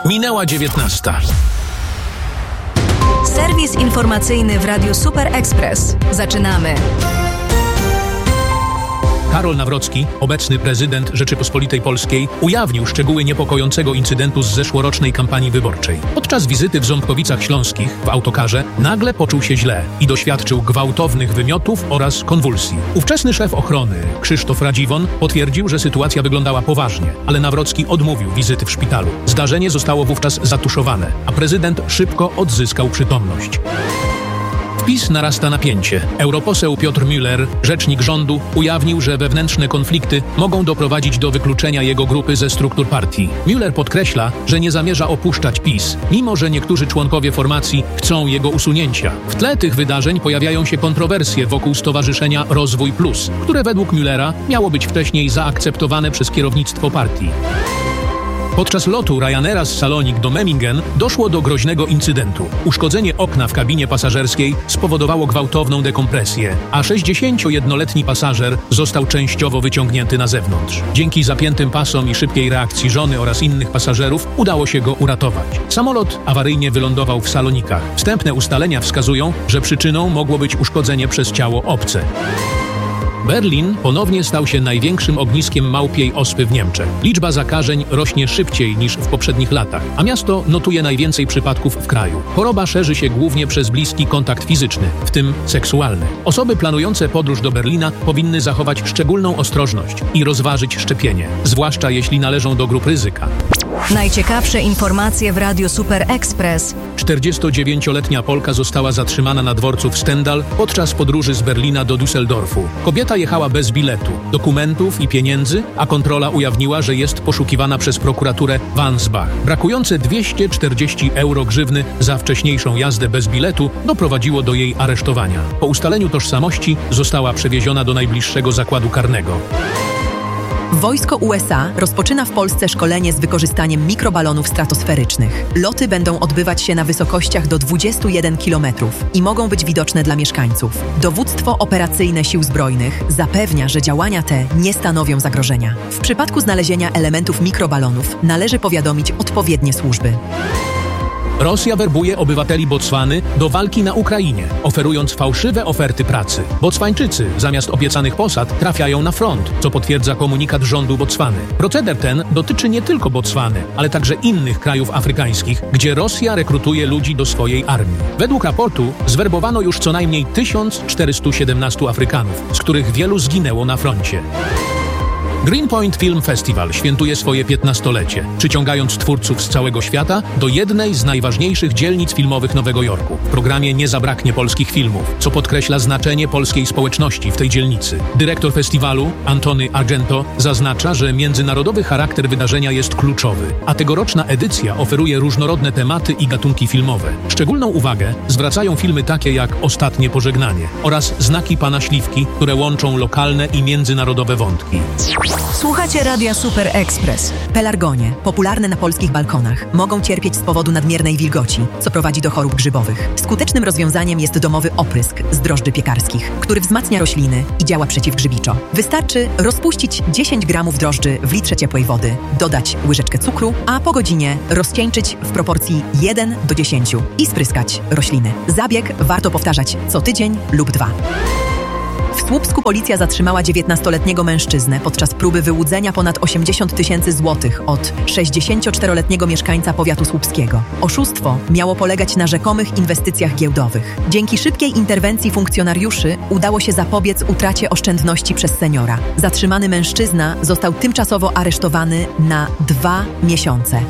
Minęła 19. Serwis informacyjny w Radiu Super Express. Zaczynamy. Karol Nawrocki, obecny prezydent Rzeczypospolitej Polskiej, ujawnił szczegóły niepokojącego incydentu z zeszłorocznej kampanii wyborczej. Podczas wizyty w Ząbkowicach Śląskich w autokarze nagle poczuł się źle i doświadczył gwałtownych wymiotów oraz konwulsji. Ówczesny szef ochrony, Krzysztof Radziwon, potwierdził, że sytuacja wyglądała poważnie, ale Nawrocki odmówił wizyty w szpitalu. Zdarzenie zostało wówczas zatuszowane, a prezydent szybko odzyskał przytomność. W PiS narasta napięcie. Europoseł Piotr Müller, rzecznik rządu, ujawnił, że wewnętrzne konflikty mogą doprowadzić do wykluczenia jego grupy ze struktur partii. Müller podkreśla, że nie zamierza opuszczać PiS, mimo że niektórzy członkowie formacji chcą jego usunięcia. W tle tych wydarzeń pojawiają się kontrowersje wokół Stowarzyszenia Rozwój Plus, które według Müllera miało być wcześniej zaakceptowane przez kierownictwo partii. Podczas lotu Ryanaira z Salonik do Memmingen doszło do groźnego incydentu. Uszkodzenie okna w kabinie pasażerskiej spowodowało gwałtowną dekompresję, a 61-letni pasażer został częściowo wyciągnięty na zewnątrz. Dzięki zapiętym pasom i szybkiej reakcji żony oraz innych pasażerów udało się go uratować. Samolot awaryjnie wylądował w Salonikach. Wstępne ustalenia wskazują, że przyczyną mogło być uszkodzenie przez ciało obce. Berlin ponownie stał się największym ogniskiem małpiej ospy w Niemczech. Liczba zakażeń rośnie szybciej niż w poprzednich latach, a miasto notuje najwięcej przypadków w kraju. Choroba szerzy się głównie przez bliski kontakt fizyczny, w tym seksualny. Osoby planujące podróż do Berlina powinny zachować szczególną ostrożność i rozważyć szczepienie, zwłaszcza jeśli należą do grup ryzyka. Najciekawsze informacje w Radiu Super Express. 49-letnia Polka została zatrzymana na dworcu w Stendal podczas podróży z Berlina do Düsseldorfu. Kobieta jechała bez biletu, dokumentów i pieniędzy, a kontrola ujawniła, że jest poszukiwana przez prokuraturę w Ansbach. Brakujące 240 euro grzywny za wcześniejszą jazdę bez biletu doprowadziło do jej aresztowania. Po ustaleniu tożsamości została przewieziona do najbliższego zakładu karnego. Wojsko USA rozpoczyna w Polsce szkolenie z wykorzystaniem mikrobalonów stratosferycznych. Loty będą odbywać się na wysokościach do 21 km i mogą być widoczne dla mieszkańców. Dowództwo operacyjne Sił Zbrojnych zapewnia, że działania te nie stanowią zagrożenia. W przypadku znalezienia elementów mikrobalonów należy powiadomić odpowiednie służby. Rosja werbuje obywateli Botswany do walki na Ukrainie, oferując fałszywe oferty pracy. Botswańczycy zamiast obiecanych posad trafiają na front, co potwierdza komunikat rządu Botswany. Proceder ten dotyczy nie tylko Botswany, ale także innych krajów afrykańskich, gdzie Rosja rekrutuje ludzi do swojej armii. Według raportu zwerbowano już co najmniej 1417 Afrykanów, z których wielu zginęło na froncie. Greenpoint Film Festival świętuje swoje 15-lecie, przyciągając twórców z całego świata do jednej z najważniejszych dzielnic filmowych Nowego Jorku. W programie nie zabraknie polskich filmów, co podkreśla znaczenie polskiej społeczności w tej dzielnicy. Dyrektor festiwalu, Antony Argento, zaznacza, że międzynarodowy charakter wydarzenia jest kluczowy, a tegoroczna edycja oferuje różnorodne tematy i gatunki filmowe. Szczególną uwagę zwracają filmy takie jak Ostatnie pożegnanie oraz Znaki Pana Śliwki, które łączą lokalne i międzynarodowe wątki. Słuchacie Radia Super Express. Pelargonie, popularne na polskich balkonach, mogą cierpieć z powodu nadmiernej wilgoci, co prowadzi do chorób grzybowych. Skutecznym rozwiązaniem jest domowy oprysk z drożdży piekarskich, który wzmacnia rośliny i działa przeciwgrzybiczo. Wystarczy rozpuścić 10 gramów drożdży w litrze ciepłej wody, dodać łyżeczkę cukru, a po godzinie rozcieńczyć w proporcji 1:10 i spryskać rośliny. Zabieg warto powtarzać co tydzień lub 2. W Słupsku policja zatrzymała 19-letniego mężczyznę podczas próby wyłudzenia ponad 80 000 złotych od 64-letniego mieszkańca powiatu słupskiego. Oszustwo miało polegać na rzekomych inwestycjach giełdowych. Dzięki szybkiej interwencji funkcjonariuszy udało się zapobiec utracie oszczędności przez seniora. Zatrzymany mężczyzna został tymczasowo aresztowany na 2 miesiące.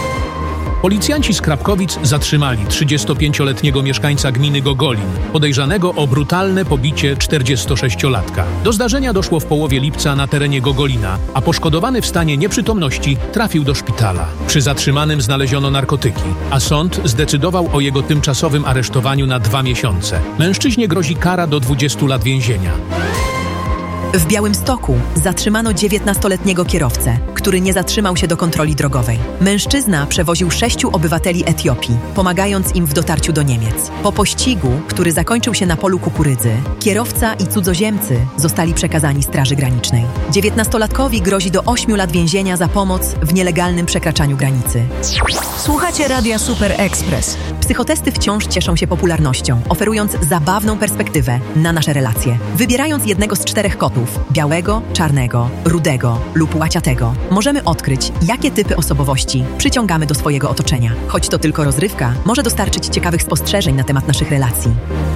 Policjanci z Krapkowic zatrzymali 35-letniego mieszkańca gminy Gogolin, podejrzanego o brutalne pobicie 46-latka. Do zdarzenia doszło w połowie lipca na terenie Gogolina, a poszkodowany w stanie nieprzytomności trafił do szpitala. Przy zatrzymanym znaleziono narkotyki, a sąd zdecydował o jego tymczasowym aresztowaniu na 2 miesiące. Mężczyźnie grozi kara do 20 lat więzienia. W Białymstoku zatrzymano 19-letniego kierowcę, który nie zatrzymał się do kontroli drogowej. Mężczyzna przewoził 6 obywateli Etiopii, pomagając im w dotarciu do Niemiec. Po pościgu, który zakończył się na polu kukurydzy, kierowca i cudzoziemcy zostali przekazani Straży Granicznej. 19-latkowi grozi do 8 lat więzienia za pomoc w nielegalnym przekraczaniu granicy. Słuchacie Radia Super Express. Psychotesty wciąż cieszą się popularnością, oferując zabawną perspektywę na nasze relacje. Wybierając jednego z 4 kotów, białego, czarnego, rudego lub łaciatego, możemy odkryć, jakie typy osobowości przyciągamy do swojego otoczenia. Choć to tylko rozrywka, może dostarczyć ciekawych spostrzeżeń na temat naszych relacji.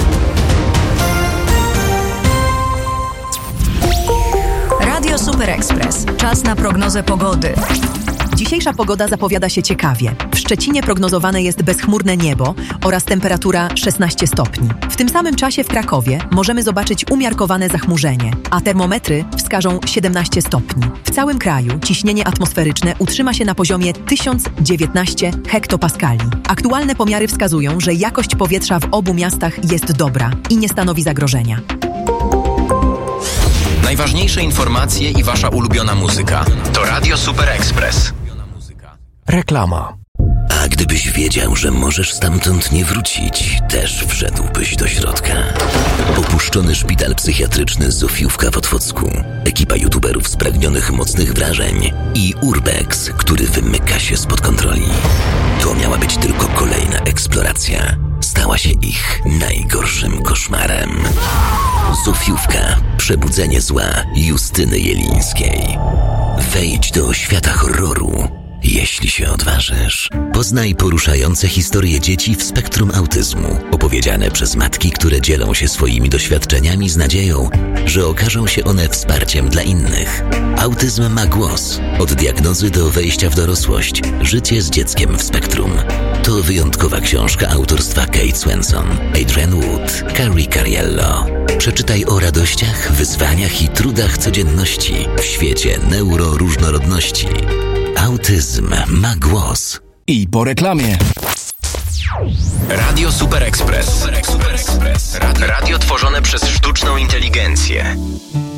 Radio Super Express. Czas na prognozę pogody. Dzisiejsza pogoda zapowiada się ciekawie. W Szczecinie prognozowane jest bezchmurne niebo oraz temperatura 16 stopni. W tym samym czasie w Krakowie możemy zobaczyć umiarkowane zachmurzenie, a termometry wskażą 17 stopni. W całym kraju ciśnienie atmosferyczne utrzyma się na poziomie 1019 hektopaskali. Aktualne pomiary wskazują, że jakość powietrza w obu miastach jest dobra i nie stanowi zagrożenia. Najważniejsze informacje i wasza ulubiona muzyka to Radio Super Express. Reklama. A gdybyś wiedział, że możesz stamtąd nie wrócić, też wszedłbyś do środka. Opuszczony szpital psychiatryczny Zofiówka w Otwocku, ekipa youtuberów spragnionych mocnych wrażeń i Urbex, który wymyka się spod kontroli. To miała być tylko kolejna eksploracja. Stała się ich najgorszym koszmarem. Zofiówka. Przebudzenie zła Justyny Jelińskiej. Wejdź do świata horroru, jeśli się odważysz. Poznaj poruszające historie dzieci w spektrum autyzmu, opowiedziane przez matki, które dzielą się swoimi doświadczeniami z nadzieją, że okażą się one wsparciem dla innych. Autyzm ma głos. Od diagnozy do wejścia w dorosłość. Życie z dzieckiem w spektrum. To wyjątkowa książka autorstwa Kate Swenson, Adrian Wood, Carrie Cariello. Przeczytaj o radościach, wyzwaniach i trudach codzienności w świecie neuroróżnorodności. Autyzm ma głos. I po reklamie. Radio Super Express. Radio tworzone przez sztuczną inteligencję.